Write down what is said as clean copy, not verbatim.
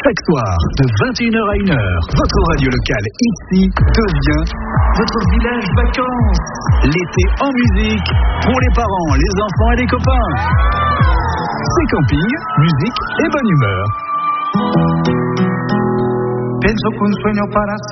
Chaque soir, de 21h à 1h, votre radio locale ici devient votre village vacances. L'été en musique, pour les parents, les enfants et les copains. C'est camping, musique et bonne humeur. Pienso que un sueño para